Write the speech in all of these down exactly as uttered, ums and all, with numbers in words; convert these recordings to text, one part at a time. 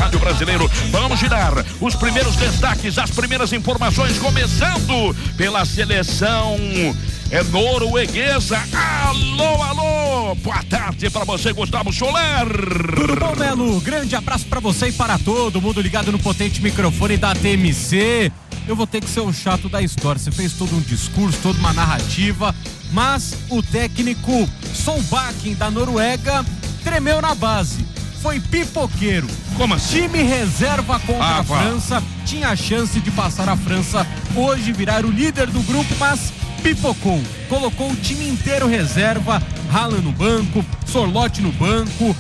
rádio brasileiro. Vamos girar os primeiros destaques, as primeiras informações, começando pela seleção é norueguesa. Alô, alô, boa tarde pra você, Gustavo Soler. Tudo bom, Melo? Grande abraço pra você e para todo mundo ligado no potente microfone da T M C. Eu vou ter que ser o chato da história. Você fez todo um discurso, toda uma narrativa, mas o técnico Solbakken da Noruega tremeu na base. Foi pipoqueiro. Como assim? Time reserva contra ah, a França. Tinha a chance de passar a França hoje, virar o líder do grupo, mas pipocou. Colocou o time inteiro reserva. Haaland no banco, Sorloth no banco,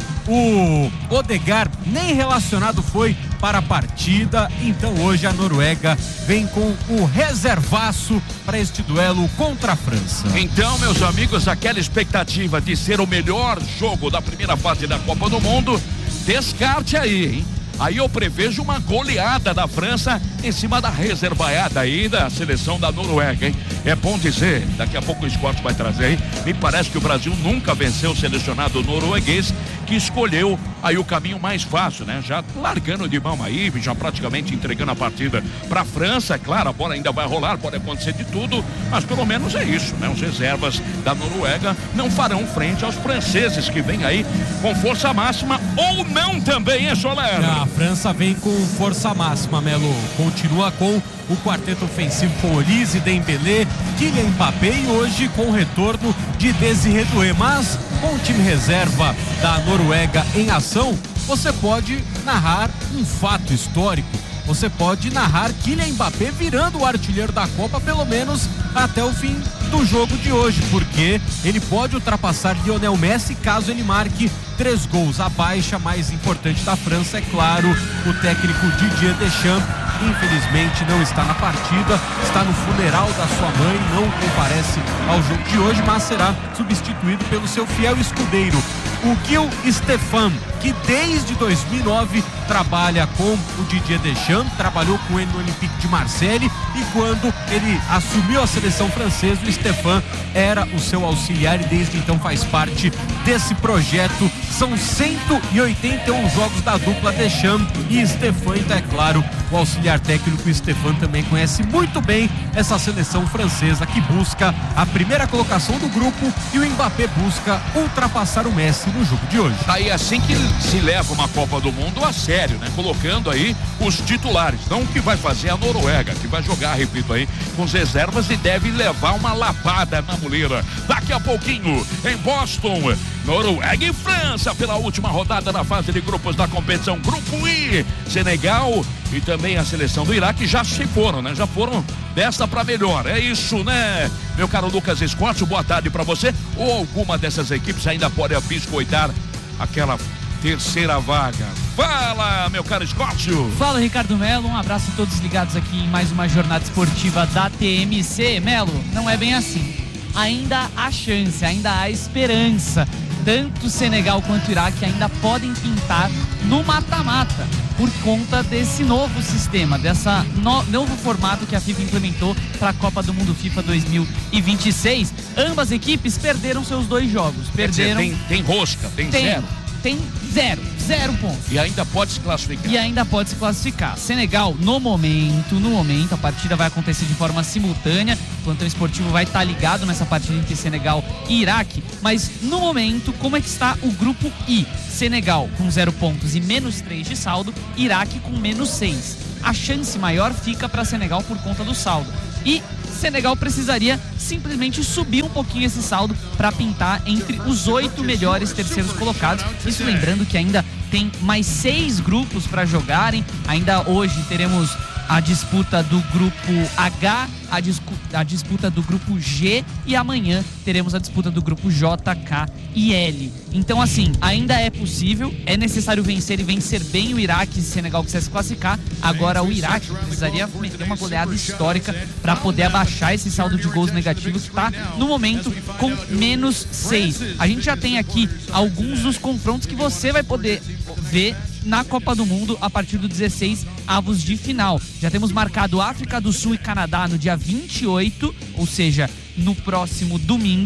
o Odegaard nem relacionado foi para a partida. Então hoje a Noruega vem com o reservaço para este duelo contra a França. Então, meus amigos, aquela expectativa de ser o melhor jogo da primeira fase da Copa do Mundo, descarte aí, hein? Aí eu prevejo uma goleada da França em cima da reservaiada aí da seleção da Noruega, hein? É bom dizer, daqui a pouco o esporte vai trazer aí, me parece que o Brasil nunca venceu o selecionado norueguês, que escolheu aí o caminho mais fácil, né? Já largando de mão aí, já praticamente entregando a partida pra França. É claro, a bola ainda vai rolar, pode acontecer de tudo, mas pelo menos é isso, né? Os reservas da Noruega não farão frente aos franceses que vêm aí com força máxima, ou não também, hein, Soler? A França vem com força máxima, Melo. Continua com o quarteto ofensivo com Olise, Dembélé, Kylian Mbappé e hoje com o retorno de Désiré Doué. Mas com o time reserva da Noruega em ação, você pode narrar um fato histórico. Você pode narrar Kylian Mbappé virando o artilheiro da Copa, pelo menos até o fim do jogo de hoje, porque ele pode ultrapassar Lionel Messi caso ele marque três gols. A baixa mais importante da França, é claro, o técnico Didier Deschamps, infelizmente não está na partida, está no funeral da sua mãe, não comparece ao jogo de hoje, mas será substituído pelo seu fiel escudeiro, o Gil Stefan, que desde dois mil e nove trabalha com o Didier Deschamps, trabalhou com ele no Olympique de Marseille, e quando ele assumiu a seleção francesa, o Stefan era o seu auxiliar e desde então faz parte desse projeto. São cento e oitenta e um jogos da dupla Deschamps e Stefan, então é claro, o auxiliar técnico Stefan também conhece muito bem essa seleção francesa que busca a primeira colocação do grupo, e o Mbappé busca ultrapassar o Messi no jogo de hoje. Aí assim que se leva uma Copa do Mundo a sério, né? Colocando aí os titulares, não o que vai fazer a Noruega, que vai jogar, repito aí, com as reservas e deve levar uma lapada na muleira. Daqui a pouquinho, em Boston, Noruega e França pela última rodada na fase de grupos da competição Grupo I. Senegal e também a seleção do Iraque já se foram, né? Já foram dessa pra melhor. É isso, né? Meu caro Lucas Escócio, boa tarde pra você. Ou alguma dessas equipes ainda pode biscoitar aquela terceira vaga. Fala, meu caro Escócio. Fala, Ricardo Melo. Um abraço a todos ligados aqui em mais uma jornada esportiva da T M C. Melo, não é bem assim. Ainda há chance, ainda há esperança. Tanto Senegal quanto Iraque ainda podem pintar no mata-mata por conta desse novo sistema, dessa no, novo formato que a FIFA implementou para a Copa do Mundo FIFA dois mil e vinte e seis. Ambas equipes perderam seus dois jogos. Perderam. Dizer, tem, tem rosca, tem, tem zero. Tem zero, zero pontos. E ainda pode se classificar. E ainda pode se classificar. Senegal, no momento, no momento, a partida vai acontecer de forma simultânea. O plantão esportivo vai estar ligado nessa partida entre Senegal e Iraque. Mas, no momento, como é que está o grupo I? Senegal com zero pontos e menos três de saldo. Iraque com menos seis. A chance maior fica para Senegal por conta do saldo. E Senegal precisaria simplesmente subir um pouquinho esse saldo para pintar entre os oito melhores terceiros colocados. Isso lembrando que ainda tem mais seis grupos para jogarem. Ainda hoje teremos a disputa do grupo H, a, discu- a disputa do grupo G e amanhã teremos a disputa do grupo J, K e L. Então, assim, ainda é possível, é necessário vencer e vencer bem o Iraque se o Senegal quiser se classificar. Agora o Iraque precisaria meter uma goleada histórica para poder abaixar esse saldo de gols negativos que está no momento com menos seis. A gente já tem aqui alguns dos confrontos que você vai poder ver na Copa do Mundo a partir do dezesseis avos de final. Já temos marcado África do Sul e Canadá no dia vinte e oito, ou seja, no próximo domingo.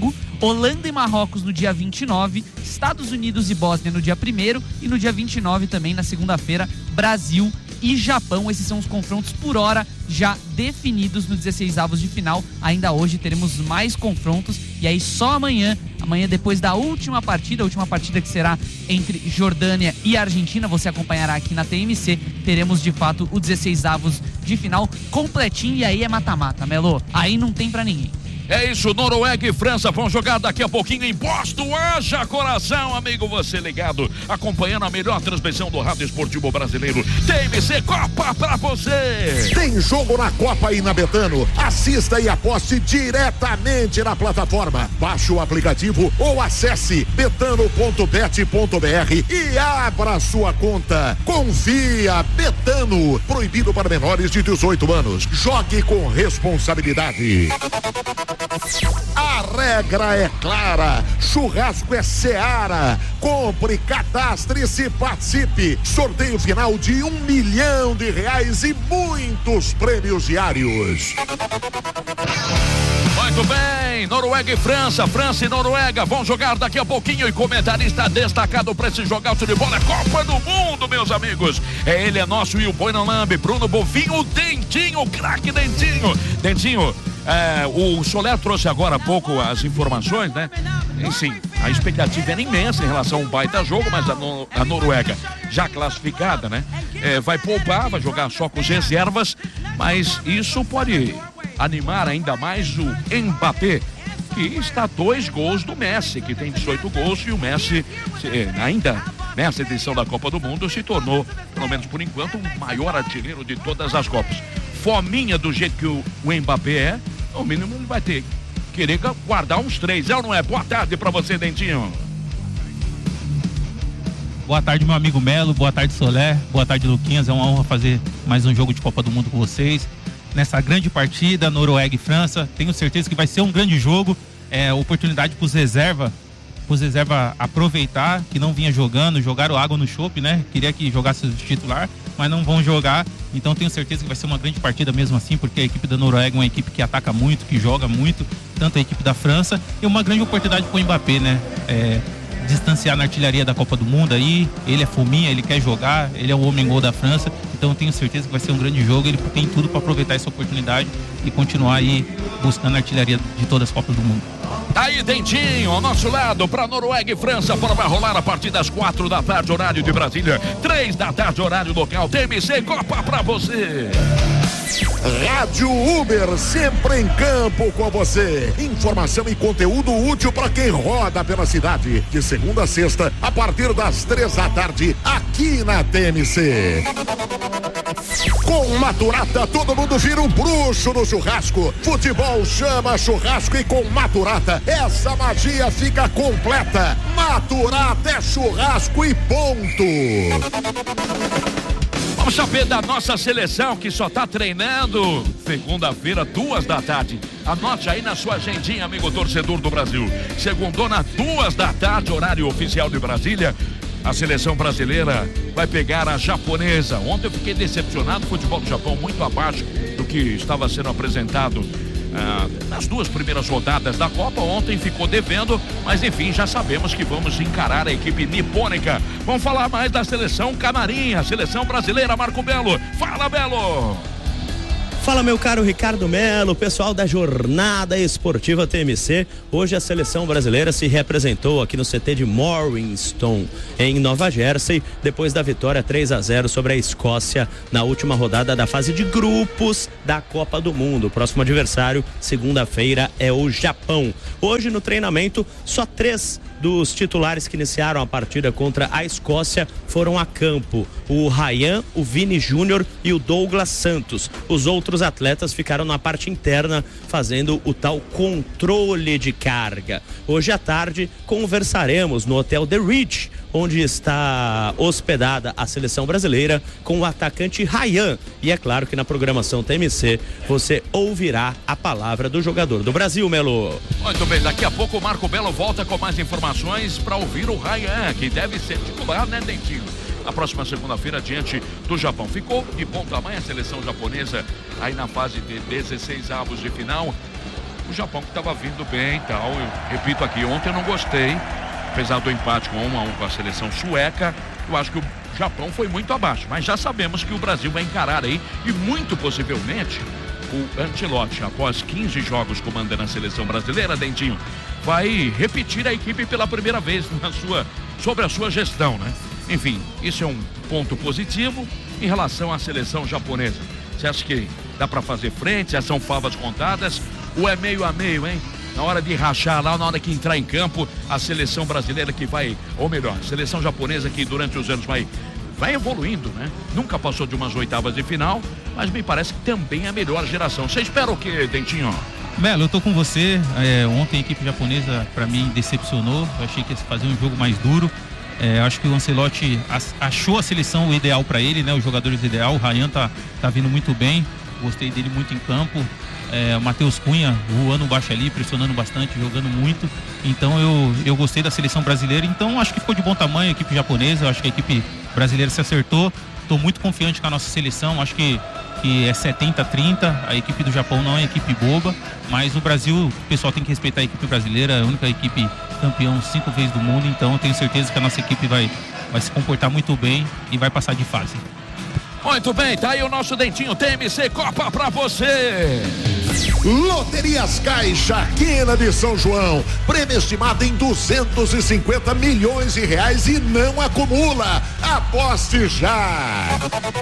Holanda e Marrocos no dia vinte e nove, Estados Unidos e Bósnia no dia primeiro e no dia vinte e nove também, na segunda-feira, Brasil e Japão. Esses são os confrontos por hora já definidos no dezesseis avos de final. Ainda hoje teremos mais confrontos e aí só amanhã, amanhã depois da última partida, a última partida que será entre Jordânia e Argentina, você acompanhará aqui na T M C, teremos de fato o dezesseis avos de final completinho e aí é mata-mata, Melo, aí não tem pra ninguém. É isso, Noruega e França vão jogar daqui a pouquinho em Boston. Haja coração, amigo, você ligado, acompanhando a melhor transmissão do rádio esportivo brasileiro. T M C Copa pra você. Tem jogo na Copa e na Betano. Assista e aposte diretamente na plataforma. Baixe o aplicativo ou acesse betano ponto bet ponto br e abra sua conta. Confia, Betano. Proibido para menores de dezoito anos. Jogue com responsabilidade. A regra é clara, churrasco é Seara. Compre, cadastre-se, participe. Sorteio final de um milhão de reais e muitos prêmios diários. Muito bem, Noruega e França, França e Noruega vão jogar daqui a pouquinho e comentarista destacado para esse jogaço de bola, Copa do Mundo, meus amigos. É ele, é nosso e o Boi na Lambe, Bruno Bovinho, o Dentinho, o craque Dentinho. Dentinho, é, o Soler trouxe agora há pouco as informações, né? Enfim, a expectativa era imensa em relação a um baita jogo, mas a, no, a Noruega já classificada, né? É, vai poupar, vai jogar só com as reservas, mas isso pode animar ainda mais o Mbappé, que está a dois gols do Messi, que tem dezoito gols, e o Messi ainda nessa edição da Copa do Mundo se tornou, pelo menos por enquanto, o maior artilheiro de todas as Copas. Fominha do jeito que o, o Mbappé é, no mínimo ele vai ter que querer guardar uns três, é ou não é? Boa tarde pra você, Dentinho. Boa tarde, meu amigo Melo, boa tarde, Soler, boa tarde, Luquinhas, é uma honra fazer mais um jogo de Copa do Mundo com vocês. Nessa grande partida, Noruega e França, tenho certeza que vai ser um grande jogo, é, oportunidade para os reserva, para os reserva aproveitar, que não vinha jogando, jogaram água no chope, né? Queria que jogasse o titular, mas não vão jogar, então tenho certeza que vai ser uma grande partida mesmo assim, porque a equipe da Noruega é uma equipe que ataca muito, que joga muito, tanto a equipe da França, e uma grande oportunidade para o Mbappé, né? É, distanciar na artilharia da Copa do Mundo aí, ele é fominha, ele quer jogar, ele é o homem gol da França, então eu tenho certeza que vai ser um grande jogo, ele tem tudo para aproveitar essa oportunidade e continuar aí buscando a artilharia de todas as Copas do Mundo. Aí, Dentinho, ao nosso lado, para Noruega e França, para vai rolar a partir das quatro da tarde, horário de Brasília, três da tarde, horário local, T M C Copa para você. Rádio Uber, sempre em campo com você. Informação e conteúdo útil para quem roda pela cidade. De segunda a sexta, a partir das três da tarde, aqui na T M C. Com Maturata, todo mundo vira um bruxo no churrasco. Futebol chama churrasco e com Maturata, essa magia fica completa. Maturata é churrasco e ponto. Vamos saber da nossa seleção que só está treinando segunda-feira, duas da tarde. Anote aí na sua agendinha, amigo torcedor do Brasil. Segundona, duas da tarde, horário oficial de Brasília. A seleção brasileira vai pegar a japonesa. Ontem eu fiquei decepcionado, o futebol do Japão muito abaixo do que estava sendo apresentado ah, nas duas primeiras rodadas da Copa. Ontem ficou devendo, mas enfim, já sabemos que vamos encarar a equipe nipônica. Vamos falar mais da seleção canarinha, seleção brasileira, Marco Belo. Fala, Belo! Fala, meu caro Ricardo Melo, pessoal da Jornada Esportiva T M C. Hoje a seleção brasileira se representou aqui no C T de Morriston, em Nova Jersey, depois da vitória três a zero sobre a Escócia na última rodada da fase de grupos da Copa do Mundo. O próximo adversário, segunda-feira, é o Japão. Hoje no treinamento, só três dos titulares que iniciaram a partida contra a Escócia foram a campo: o Ryan, o Vini Júnior e o Douglas Santos. Os outros atletas ficaram na parte interna fazendo o tal controle de carga. Hoje à tarde conversaremos no Hotel The Ridge, onde está hospedada a seleção brasileira, com o atacante Ryan. E é claro que na programação T M C você ouvirá a palavra do jogador do Brasil, Melo. Muito bem, daqui a pouco o Marco Belo volta com mais informações para ouvir o Ryan, que deve ser titular, né, Dentinho? Na próxima segunda-feira, diante do Japão. Ficou de bom tamanho a seleção japonesa aí na fase de dezesseis avos de final. o Japão que estava vindo bem e tal. Eu repito aqui, ontem eu não gostei, apesar do empate com um a um com a seleção sueca, eu acho que o Japão foi muito abaixo, mas já sabemos que o Brasil vai encarar aí e muito possivelmente o Ancelotti, após quinze jogos comandando a seleção brasileira, Dentinho, vai repetir a equipe pela primeira vez na sua, sobre a sua gestão, né? Enfim, isso é um ponto positivo em relação à seleção japonesa. Você acha que dá para fazer frente? Já são favas contadas? Ou é meio a meio, hein? Na hora de rachar lá, na hora que entrar em campo, a seleção brasileira que vai, ou melhor, a seleção japonesa que durante os anos vai, vai evoluindo, né? Nunca passou de umas oitavas de final, mas me parece que também é a melhor geração. Você espera o quê, Dentinho? Melo, eu tô com você. É, ontem a equipe japonesa, para mim, decepcionou. Eu achei que ia fazer um jogo mais duro. É, acho que o Ancelotti achou a seleção ideal para ele, né? Os jogadores ideal. O Ryan tá, tá vindo muito bem. Gostei dele muito em campo. É, o Matheus Cunha voando baixo ali, pressionando bastante, jogando muito. Então eu, eu gostei da seleção brasileira. Então acho que ficou de bom tamanho a equipe japonesa. Acho que a equipe brasileira se acertou. Estou muito confiante com a nossa seleção. Acho que, que é setenta a trinta. A equipe do Japão não é equipe boba. Mas o Brasil, o pessoal tem que respeitar a equipe brasileira. É a única equipe campeão cinco vezes do mundo. Então eu tenho certeza que a nossa equipe vai, vai se comportar muito bem e vai passar de fase. Muito bem, tá aí o nosso Dentinho. T M C Copa pra você. Loterias Caixa, Quina de São João, prêmio estimado em duzentos e cinquenta milhões de reais e não acumula. Aposte já.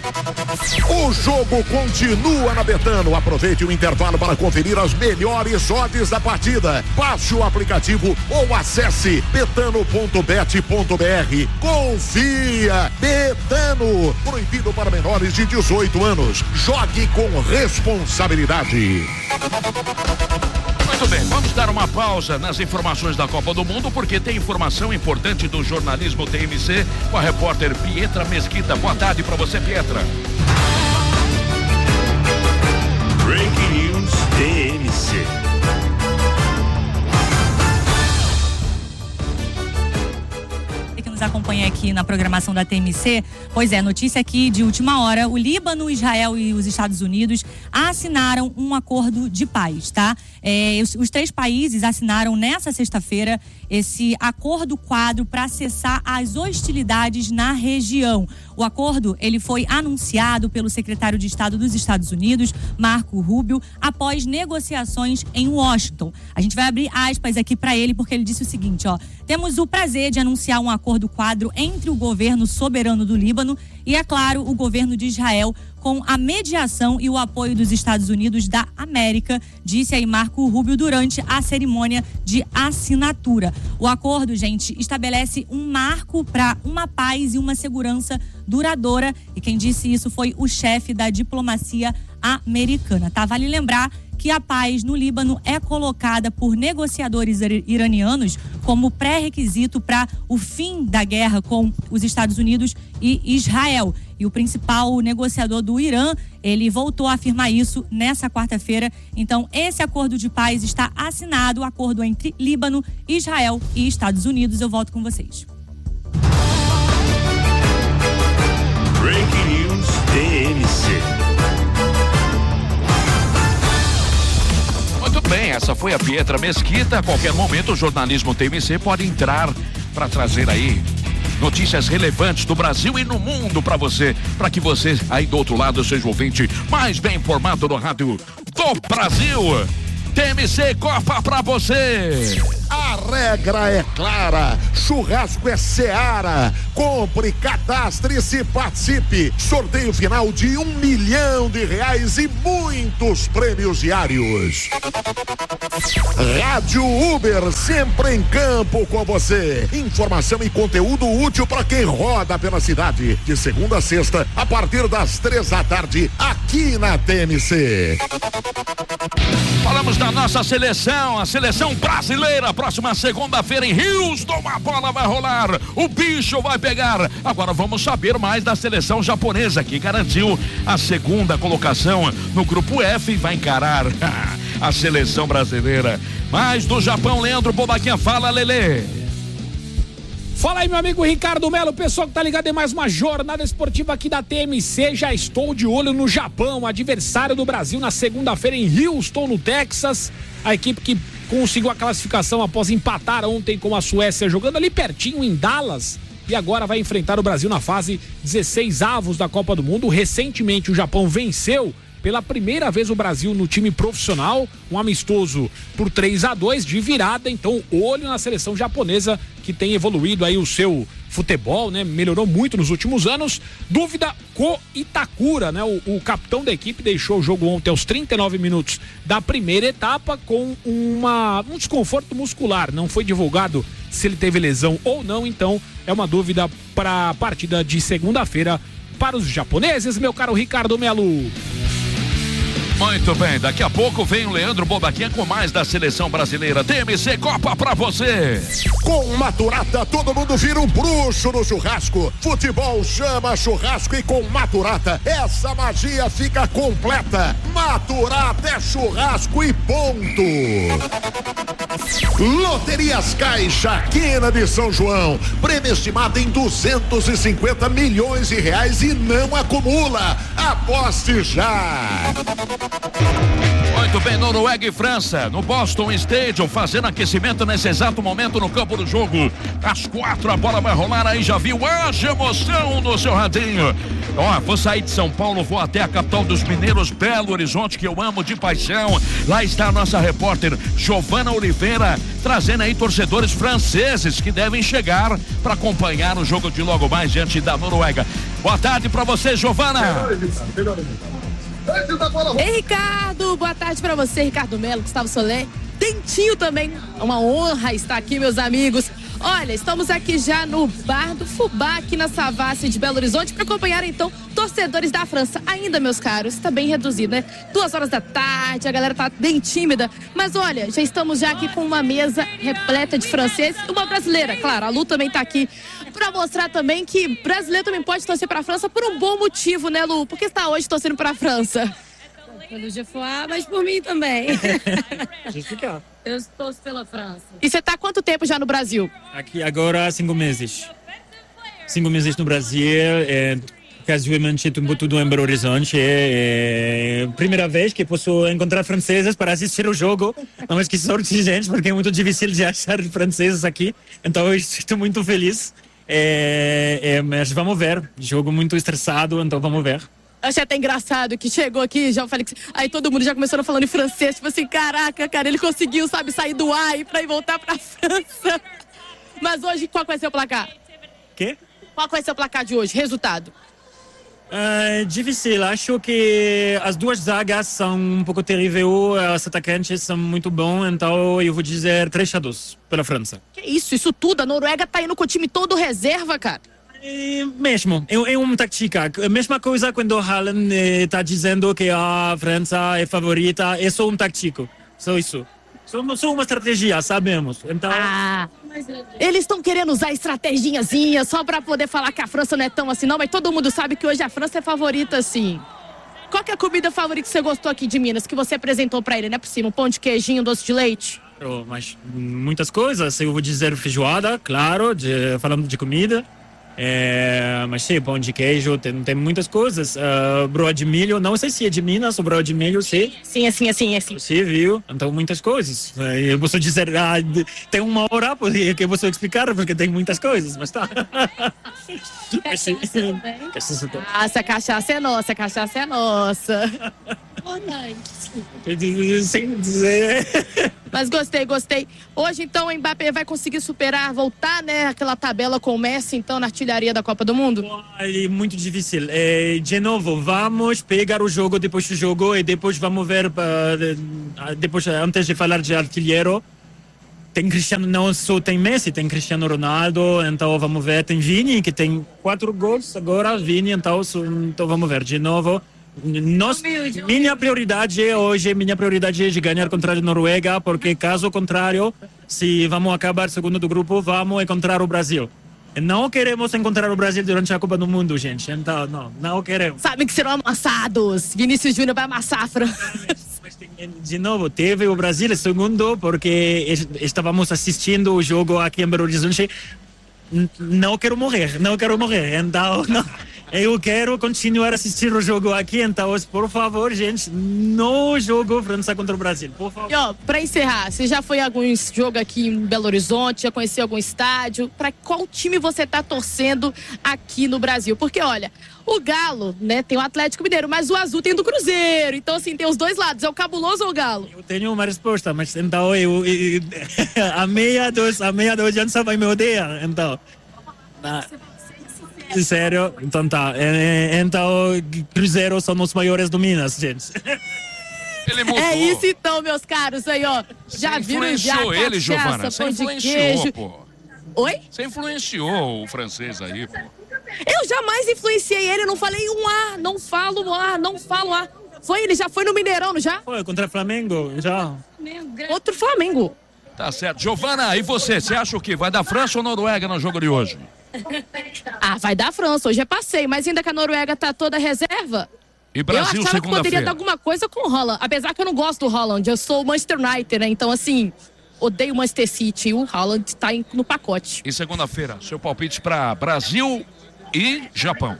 O jogo continua na Betano. Aproveite o intervalo para conferir as melhores odds da partida. Baixe o aplicativo ou acesse betano ponto bet ponto br. Confia. Betano. Proibido para menores de dezoito anos. Jogue com responsabilidade. Muito bem, vamos dar uma pausa nas informações da Copa do Mundo, porque tem informação importante do jornalismo T M C com a repórter Pietra Mesquita. Boa tarde para você, Pietra. Breaking News T M C. Acompanha aqui na programação da T M C. Pois é, notícia aqui de última hora: o Líbano, Israel e os Estados Unidos assinaram um acordo de paz, tá? É, os, os três países assinaram nessa sexta-feira esse acordo quadro para cessar as hostilidades na região. O acordo, ele foi anunciado pelo secretário de Estado dos Estados Unidos, Marco Rubio, após negociações em Washington. A gente vai abrir aspas aqui para ele, porque ele disse o seguinte, ó: temos o prazer de anunciar um acordo quadro entre o governo soberano do Líbano e, é claro, o governo de Israel, com a mediação e o apoio dos Estados Unidos da América, disse aí Marco Rubio durante a cerimônia de assinatura. O acordo, gente, estabelece um marco para uma paz e uma segurança duradoura, e quem disse isso foi o chefe da diplomacia americana, tá? Vale lembrar que a paz no Líbano é colocada por negociadores iranianos como pré-requisito para o fim da guerra com os Estados Unidos e Israel. E o principal negociador do Irã, ele voltou a afirmar isso nessa quarta-feira. Então, esse acordo de paz está assinado, o acordo entre Líbano, Israel e Estados Unidos. Eu volto com vocês. Breaking News T M C. Muito bem, essa foi a Pietra Mesquita. A qualquer momento o jornalismo T M C pode entrar para trazer aí notícias relevantes do Brasil e no mundo para você, para que você aí do outro lado seja o ouvinte mais bem informado no rádio do Brasil. T M C Copa pra você. A regra é clara, churrasco é Seara. Compre, cadastre-se e participe. Sorteio final de um milhão de reais e muitos prêmios diários. Rádio Uber, sempre em campo com você. Informação e conteúdo útil para quem roda pela cidade. De segunda a sexta, a partir das três da tarde, aqui na T M C. Falamos da nossa seleção, a seleção brasileira. Próxima segunda-feira em Houston, a bola vai rolar, o bicho vai pegar. Agora vamos saber mais da seleção japonesa, que garantiu a segunda colocação no grupo F e vai encarar a seleção brasileira. Mais do Japão, Leandro Bobaquinha, fala, Lelê. Fala aí, meu amigo Ricardo Melo, pessoal que tá ligado em mais uma jornada esportiva aqui da T M C. Já estou de olho no Japão, adversário do Brasil na segunda-feira em Houston, no Texas. a equipe que conseguiu a classificação após empatar ontem com a Suécia, jogando ali pertinho em Dallas, e agora vai enfrentar o Brasil na fase dezesseis avos da Copa do Mundo. Recentemente o Japão venceu pela primeira vez o Brasil no time profissional, um amistoso por três a dois de virada. Então, olho na seleção japonesa, que tem evoluído aí o seu futebol, né? Melhorou muito nos últimos anos. Dúvida Ko Itakura, né? O, o capitão da equipe deixou o jogo ontem aos trinta e nove minutos da primeira etapa com uma, um desconforto muscular. Não foi divulgado se ele teve lesão ou não, então é uma dúvida para a partida de segunda-feira para os japoneses, meu caro Ricardo Melo. Muito bem, daqui a pouco vem o Leandro Bobaquinha com mais da seleção brasileira. T M C Copa pra você. Com Maturata, todo mundo vira um bruxo no churrasco. Futebol chama churrasco e com Maturata, essa magia fica completa. Maturata é churrasco e ponto. Loterias Caixa, Quina de São João. Prêmio estimado em duzentos e cinquenta milhões de reais e não acumula. Aposte já. Muito bem, Noruega e França, no Boston Stadium, fazendo aquecimento nesse exato momento no campo do jogo. Às quatro a bola vai rolar aí, já viu? Haja emoção no seu radinho. Ó, vou sair de São Paulo, vou até a capital dos mineiros, Belo Horizonte, que eu amo de paixão. Lá está a nossa repórter Giovana Oliveira, trazendo aí torcedores franceses que devem chegar para acompanhar o jogo de logo mais diante da Noruega. Boa tarde para você, Giovana. Ei, Ricardo, boa tarde pra você, Ricardo Melo, Gustavo Soler, Dentinho também, uma honra estar aqui, meus amigos. Olha, estamos aqui já no Bar do Fubá, aqui na Savassi de Belo Horizonte, para acompanhar então torcedores da França. Ainda, meus caros, está bem reduzido, né? Duas horas da tarde, a galera tá bem tímida, mas olha, já estamos já aqui com uma mesa repleta de franceses e uma brasileira, claro, a Lu também tá aqui para mostrar também que brasileiro também pode torcer para a França por um bom motivo, né, Lu? Por que está hoje torcendo para a França? Pelo G F A, mas por mim também. Eu torço pela França. E você está há quanto tempo já no Brasil? Aqui agora cinco meses. Cinco meses no Brasil. É, casualmente tudo, tudo em Belo Horizonte. É, é primeira vez que posso encontrar franceses para assistir o jogo. Não é que sorte, gente, porque é muito difícil de achar franceses aqui. Então eu estou muito feliz. É, é, mas vamos ver. Jogo muito estressado, então vamos ver. Achei até engraçado que chegou aqui, já falei que... Aí todo mundo já começou falando em francês, tipo assim, caraca, cara, ele conseguiu, sabe, sair do ar e pra ir voltar pra França. Mas hoje, qual vai ser o placar? Quê? Qual vai ser o placar de hoje? Resultado? É difícil, acho que as duas zagas são um pouco terríveis, os atacantes são muito bons, então eu vou dizer três a dois pela França. Que isso, isso tudo, a Noruega tá indo com o time todo reserva, cara. É mesmo, é, é uma tática. A mesma coisa quando o Haaland está dizendo que a França é favorita, é só um tático, só isso. Só, só uma estratégia, sabemos. Então... Ah, eles estão querendo usar estratégiazinha só para poder falar que a França não é tão assim, não, mas todo mundo sabe que hoje a França é favorita, sim. Qual que é a comida favorita que você gostou aqui de Minas, que você apresentou para ele, né, por cima? Um pão de queijinho, doce de leite? Oh, mas muitas coisas, eu vou dizer feijoada, claro, de, falando de comida. É, mas sim, pão de queijo, tem, tem muitas coisas. Uh, broa de milho, não sei se é de Minas ou broa de milho, sim. Sim, assim, assim, assim. Sim, viu? Então, muitas coisas. Eu posso dizer, ah, tem uma hora que eu vou explicar, porque tem muitas coisas, mas tá. Ah, essa cachaça é nossa, a cachaça é nossa. Sem dizer. Mas gostei, gostei. Hoje, então, o Mbappé vai conseguir superar, voltar, né, aquela tabela com o Messi, então, na artilharia da Copa do Mundo? É muito difícil. É, de novo, vamos pegar o jogo depois do jogo e depois vamos ver, uh, depois, antes de falar de artilheiro, tem Cristiano, não só tem Messi, tem Cristiano Ronaldo, então vamos ver, tem Vini, que tem quatro gols agora, Vini, então, então vamos ver, de novo. Nós, minha prioridade hoje, minha prioridade é de ganhar contra a Noruega, porque caso contrário, se vamos acabar segundo do grupo, vamos encontrar o Brasil. Não queremos encontrar o Brasil durante a Copa do Mundo, gente. Então, não, não queremos. Sabem que serão amassados. Vinícius Júnior vai amassar a França. De novo, teve o Brasil segundo, porque estávamos assistindo o jogo aqui em Belo Horizonte. Não quero morrer, não quero morrer. Então, não. Eu quero continuar a assistir o jogo aqui, então, por favor, gente, no jogo França contra o Brasil, por favor. E ó, pra encerrar, você já foi a algum jogo aqui em Belo Horizonte, já conheceu algum estádio? Pra qual time você tá torcendo aqui no Brasil? Porque, olha, o Galo, né, tem o Atlético Mineiro, mas o azul tem do Cruzeiro. Então, assim, tem os dois lados. É o Cabuloso ou o Galo? Eu tenho uma resposta, mas então eu, eu, a meia dos, a meia da audiência vai me odiar, então. Na... Sério? Então tá. Então, Cruzeiro são os maiores do Minas, gente. Ele mudou. É isso então, meus caros. Aí, ó. Já Você viram já influenciou ele, Giovana. pão Você de influenciou, queijo. pô. Oi? Você influenciou o francês aí, pô. Eu jamais influenciei ele. Eu não falei um A. Não falo um A. Não falo A. Foi, ele já foi no Mineirão, não já? Foi contra o Flamengo, já. Outro Flamengo. Tá certo. Giovana, e você? Você acha o quê? Vai dar França ou Noruega no jogo de hoje? Ah, vai dar França. Hoje é passeio, mas ainda que a Noruega tá toda reserva. E Brasil, eu achava que poderia dar segunda-feira? alguma coisa com o Haaland. Apesar que eu não gosto do Haaland. Eu sou o Manchester United, né? Então, assim, odeio o Manchester City. E o Haaland tá em- no pacote. E segunda-feira, seu palpite para Brasil e Japão.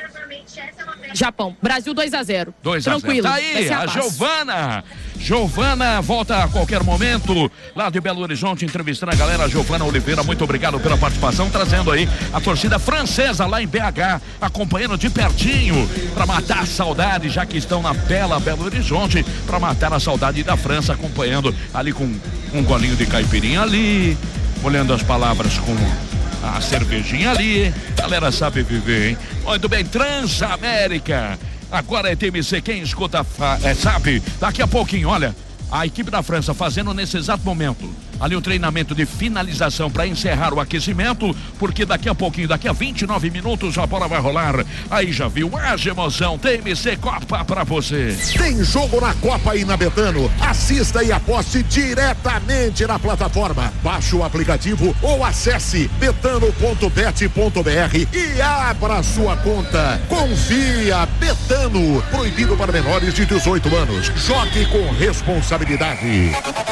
Japão. Brasil dois a zero. dois a zero. Tranquilo. Tá vai aí, ser a fácil. Giovana. Giovana volta a qualquer momento lá de Belo Horizonte, entrevistando a galera. Giovana Oliveira, muito obrigado pela participação, trazendo aí a torcida francesa lá em B H, acompanhando de pertinho para matar a saudade, já que estão na bela Belo Horizonte, para matar a saudade da França, acompanhando ali com um golinho de caipirinha ali, olhando as palavras com a cervejinha ali. Galera sabe viver, hein? Muito bem, Transamérica. Agora é T M C, quem escuta é, sabe. Daqui a pouquinho, olha, a equipe da França fazendo nesse exato momento ali o treinamento de finalização para encerrar o aquecimento, porque daqui a pouquinho, daqui a vinte e nove minutos a bola vai rolar. Aí já viu, haja emoção. T M C Copa para você. Tem jogo na Copa aí na Betano. Assista e aposte diretamente na plataforma. Baixe o aplicativo ou acesse betano ponto bet ponto br e abra sua conta. Confia, Betano. Proibido para menores de dezoito anos. Jogue com responsabilidade.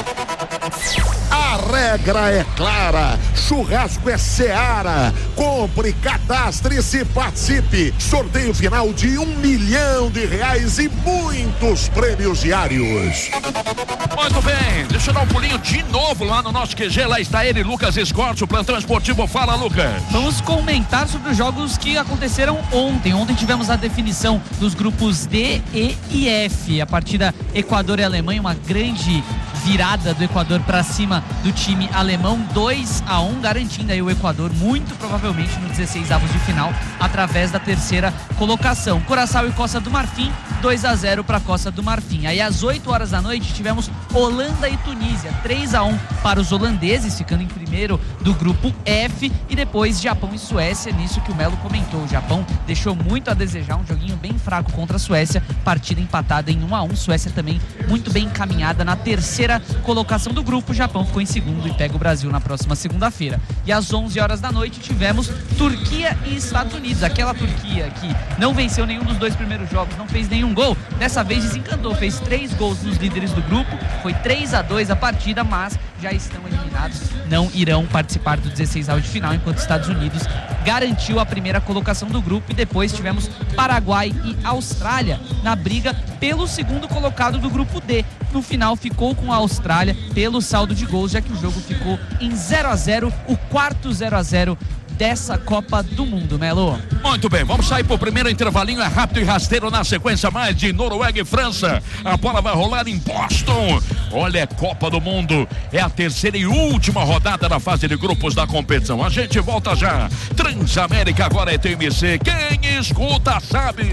A regra é clara, churrasco é Seara. Compre, cadastre-se e participe. Sorteio final de um milhão de reais e muitos prêmios diários. Muito bem, deixa eu dar um pulinho de novo lá no nosso Q G. Lá está ele, Lucas Escorte, o plantão esportivo. Fala, Lucas. Vamos comentar sobre os jogos que aconteceram ontem. Ontem tivemos a definição dos grupos D, E e F. A partida Equador e Alemanha, uma grande virada do Equador para cima do time alemão, dois a um, garantindo aí o Equador muito provavelmente no dezesseis avos de final através da terceira colocação. Curaçao e Costa do Marfim, dois a zero para Costa do Marfim. Aí às oito horas da noite tivemos Holanda e Tunísia, três a um para os holandeses, ficando em primeiro do grupo F, e depois Japão e Suécia, nisso que o Melo comentou. O Japão deixou muito a desejar, um joguinho bem fraco contra a Suécia, partida empatada em um a um. Suécia também muito bem encaminhada na terceira colocação do grupo. O Japão ficou em segundo e pega o Brasil na próxima segunda-feira. E às onze horas da noite tivemos Turquia e Estados Unidos. Aquela Turquia que não venceu nenhum dos dois primeiros jogos, não fez nenhum gol, dessa vez desencantou, fez três gols nos líderes do grupo, foi três a dois a partida, mas já estão eliminados, não irão participar do dezesseis avos de final, enquanto Estados Unidos garantiu a primeira colocação do grupo. E depois tivemos Paraguai e Austrália na briga pelo segundo colocado do grupo D. No final ficou com a Austrália pelo saldo de gols, já que o jogo ficou em zero a zero, o quarto zero a zero dessa Copa do Mundo, Melo. Muito bem, vamos sair pro primeiro intervalinho, é rápido e rasteiro, na sequência mais de Noruega e França. A bola vai rolar em Boston. Olha, é Copa do Mundo, é a terceira e última rodada da fase de grupos da competição. A gente volta já. Transamérica agora é T M C, quem escuta sabe.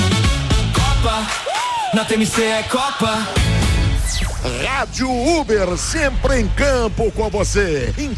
Copa, na T M C é Copa. Rádio Uber, sempre em campo com você.